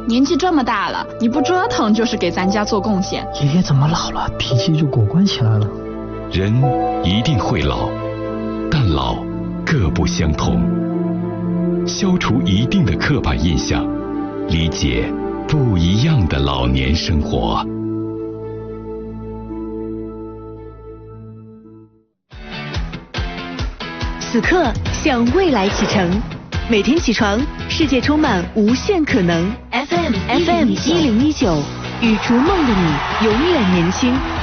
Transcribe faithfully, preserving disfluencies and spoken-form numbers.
年纪这么大了，你不折腾就是给咱家做贡献。 爷爷怎么老了，脾气就果断起来了？ 人一定会老，但老各不相同。消除一定的刻板印象，理解不一样的老年生活。 此刻向未来启程，每天起床，世界充满无限可能。F M F M 一零一九，与逐梦的你永远年轻。